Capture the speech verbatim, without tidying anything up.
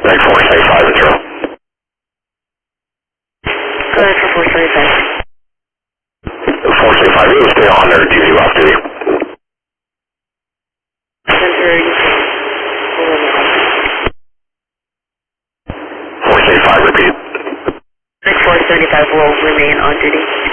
Make four seventy-five and zero. Go ahead for four seventy-five. four seventy-five, you will stay on there, duty, off duty. Center, you can four seventy-five, repeat. Make four seventy-five will remain on duty.